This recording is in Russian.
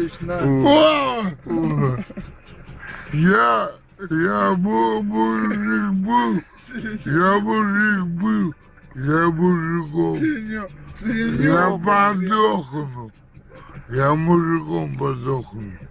точно. Я мужик был, я мужиком, я подохну, я мужиком подохну.